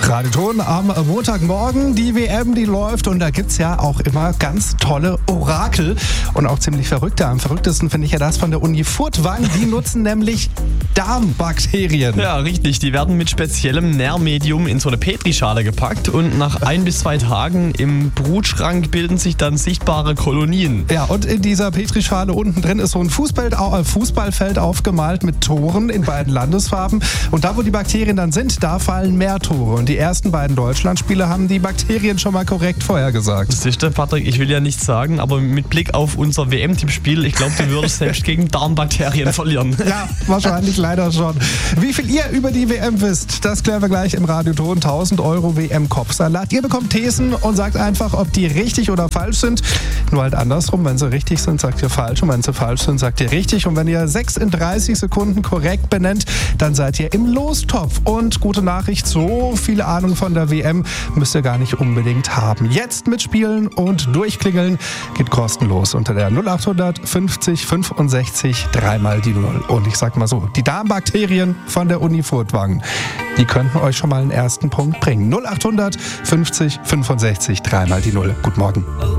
Radio Ton am Montagmorgen. Die WM, die läuft und da gibt's ja auch immer ganz tolle Orakel und auch ziemlich verrückte. Am verrücktesten finde ich ja das von der Uni Furtwangen. Die nutzen nämlich Darmbakterien. Ja, richtig. Die werden mit speziellem Nährmedium in so eine Petrischale gepackt und nach 1 bis 2 Tagen im Brutschrank bilden sich dann sichtbare Kolonien. Ja, und in dieser Petrischale unten drin ist so ein Fußballfeld aufgemalt mit Toren in beiden Landesfarben. Und da, wo die Bakterien dann sind, da fallen mehr Tore. Und die ersten beiden Deutschlandspiele haben die Bakterien schon mal korrekt vorhergesagt. Das ist der Patrick, ich will ja nichts sagen, aber mit Blick auf unser WM-Tippspiel, ich glaube, du würdest selbst gegen Darmbakterien verlieren. Ja, wahrscheinlich leider schon. Wie viel ihr über die WM wisst, das klären wir gleich im Radioton. 1000 Euro WM-Kopfsalat. Ihr bekommt Thesen und sagt einfach, ob die richtig oder falsch sind. Nur halt andersrum, wenn sie richtig sind, sagt ihr falsch. Und wenn sie falsch sind, sagt ihr richtig. Und wenn ihr 6 in 30 Sekunden korrekt benennt, dann seid ihr im Lostopf. Und gute Nachricht, so viel Ahnung von der WM müsst ihr gar nicht unbedingt haben. Jetzt mitspielen und durchklingeln geht kostenlos unter der 0800 50 65 3 die 0. Und ich sag mal so, die Darmbakterien von der Uni Furtwangen, die könnten euch schon mal einen ersten Punkt bringen. 0800 50 65 3 die 0. Guten Morgen.